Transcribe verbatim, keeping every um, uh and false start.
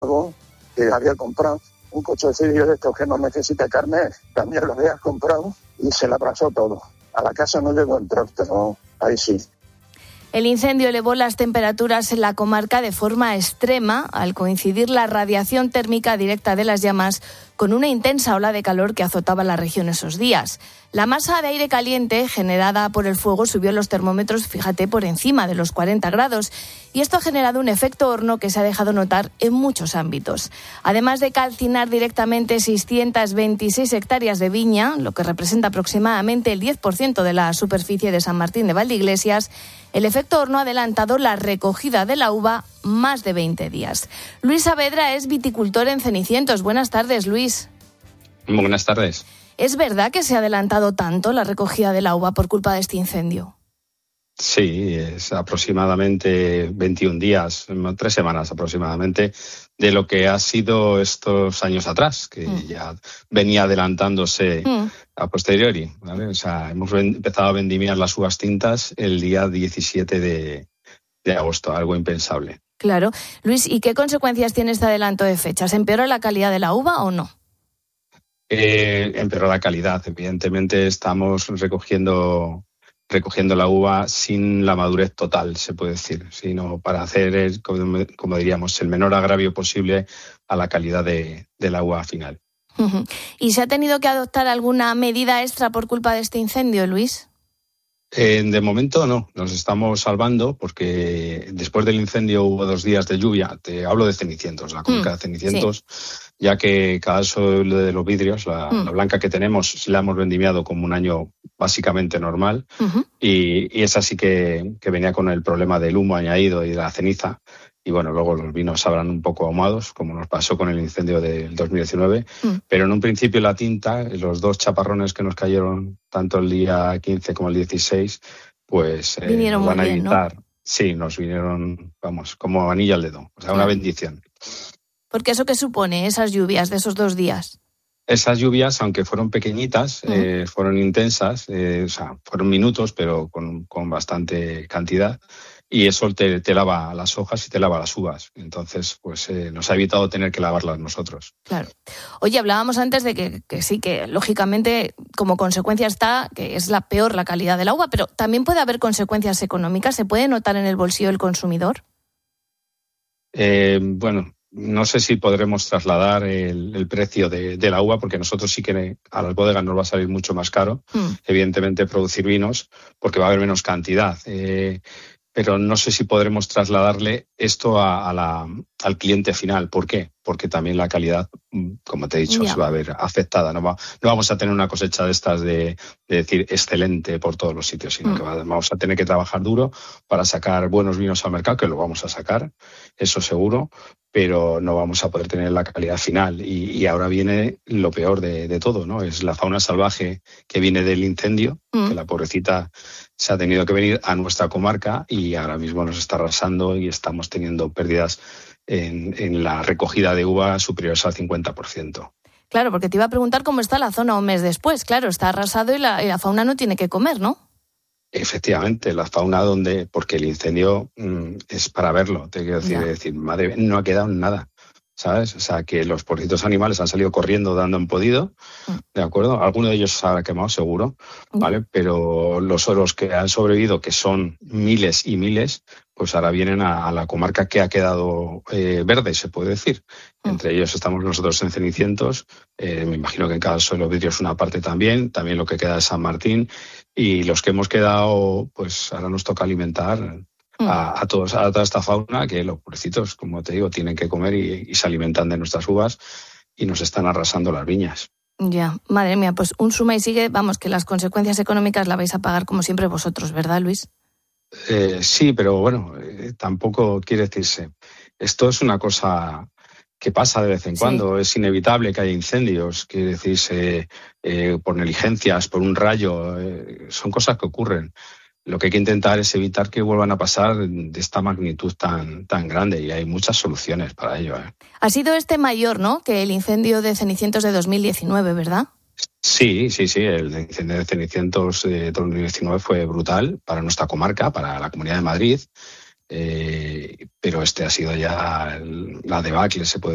que había comprado un cochecillo de estos que no necesita carnet, también lo había comprado y se le abrasó todo. A la casa no llegó a entrar, pero ahí sí. El incendio elevó las temperaturas en la comarca de forma extrema al coincidir la radiación térmica directa de las llamas con una intensa ola de calor que azotaba la región esos días. La masa de aire caliente generada por el fuego subió los termómetros, fíjate, por encima de los cuarenta grados, y esto ha generado un efecto horno que se ha dejado notar en muchos ámbitos. Además de calcinar directamente seiscientas veintiséis hectáreas de viña, lo que representa aproximadamente el diez por ciento de la superficie de San Martín de Valdeiglesias, el efecto horno ha adelantado la recogida de la uva más de veinte días. Luis Saavedra es viticultor en Cenicientos. Buenas tardes, Luis. Muy buenas tardes. ¿Es verdad que se ha adelantado tanto la recogida de la uva por culpa de este incendio? Sí, es aproximadamente veintiún días, tres semanas aproximadamente, de lo que ha sido estos años atrás, que mm. ya venía adelantándose mm. a posteriori, ¿vale? O sea, hemos empezado a vendimiar las uvas tintas el día diecisiete de agosto, algo impensable. Claro. Luis, ¿y qué consecuencias tiene este adelanto de fechas? ¿Empeora la calidad de la uva o no? Eh, empeoró la calidad. Evidentemente estamos recogiendo recogiendo la uva sin la madurez total, se puede decir, sino para hacer, el, como, como diríamos, el menor agravio posible a la calidad de, de la uva final. Uh-huh. ¿Y se ha tenido que adoptar alguna medida extra por culpa de este incendio, Luis? Eh, de momento no, nos estamos salvando porque después del incendio hubo dos días de lluvia. Te hablo de Cenicientos, la comarca mm, de Cenicientos, sí. Ya que cada suelo de los vidrios, la, mm. la blanca que tenemos, la hemos vendimiado como un año básicamente normal, uh-huh. y, y esa sí que, que venía con el problema del humo añadido y de la ceniza. Y bueno, luego los vinos sabrán un poco ahumados, como nos pasó con el incendio del dos mil diecinueve. Mm. Pero en un principio la tinta, los dos chaparrones que nos cayeron, tanto el día quince como el dieciséis, pues eh, vinieron nos van muy a bien, evitar. ¿no? Sí, nos vinieron, vamos, como anillo al dedo. O sea, claro. Una bendición. Porque ¿eso qué supone, esas lluvias de esos dos días? Esas lluvias, aunque fueron pequeñitas, mm. eh, fueron intensas, eh, o sea, fueron minutos, pero con, con bastante cantidad. Y eso te, te lava las hojas y te lava las uvas. Entonces, pues eh, nos ha evitado tener que lavarlas nosotros. Claro. Oye, hablábamos antes de que, que sí, que lógicamente como consecuencia está que es la peor la calidad de la uva, pero también puede haber consecuencias económicas. ¿Se puede notar en el bolsillo del consumidor? Eh, bueno, no sé si podremos trasladar el, el precio de, de la uva, porque nosotros sí que a las bodegas nos va a salir mucho más caro, mm. evidentemente, producir vinos, porque va a haber menos cantidad. Eh, pero no sé si podremos trasladarle esto a, a la, al cliente final. ¿Por qué? Porque también la calidad, como te he dicho, yeah. se va a ver afectada. No, va, no vamos a tener una cosecha de estas de, de decir excelente por todos los sitios, sino mm. que va, vamos a tener que trabajar duro para sacar buenos vinos al mercado, que lo vamos a sacar, eso seguro, pero no vamos a poder tener la calidad final. Y, y ahora viene lo peor de, de todo, ¿no? Es la fauna salvaje que viene del incendio, mm. que la pobrecita se ha tenido que venir a nuestra comarca y ahora mismo nos está arrasando y estamos teniendo pérdidas en, en la recogida de uva superiores al cincuenta por ciento. Claro, porque te iba a preguntar cómo está la zona un mes después. Claro, está arrasado y la, y la fauna no tiene que comer, ¿no? Efectivamente, la fauna donde, porque el incendio mmm, es para verlo, te quiero decir, decir, madre, no ha quedado nada, ¿sabes? O sea, que los pobrecitos animales han salido corriendo dando en podido, ¿de acuerdo? Alguno de ellos se habrá quemado seguro, ¿vale? Mm. Pero los oros que han sobrevivido, que son miles y miles, pues ahora vienen a, a la comarca que ha quedado eh, verde, se puede decir. Mm. Entre ellos estamos nosotros en Cenicientos, eh, me imagino que en cada suelo vidrio es una parte también, también lo que queda de San Martín, y los que hemos quedado, pues ahora nos toca alimentar a, a, todos, a toda esta fauna que los pobrecitos, como te digo, tienen que comer y, y se alimentan de nuestras uvas y nos están arrasando las viñas. Ya, madre mía, pues un suma y sigue, vamos, que las consecuencias económicas las vais a pagar como siempre vosotros, ¿verdad, Luis? Eh, sí, pero bueno, eh, tampoco quiere decirse. Esto es una cosa que pasa de vez en cuando, sí. Es inevitable que haya incendios, quiere decirse, eh, por negligencias, por un rayo, eh, son cosas que ocurren. Lo que hay que intentar es evitar que vuelvan a pasar de esta magnitud tan, tan grande y hay muchas soluciones para ello. ¿eh? Ha sido este mayor, ¿no?, que el incendio de Cenicientos de dos mil diecinueve, ¿verdad? Sí, sí, sí. El incendio de Cenicientos de dos mil diecinueve fue brutal para nuestra comarca, para la Comunidad de Madrid, eh, pero este ha sido ya la debacle, se puede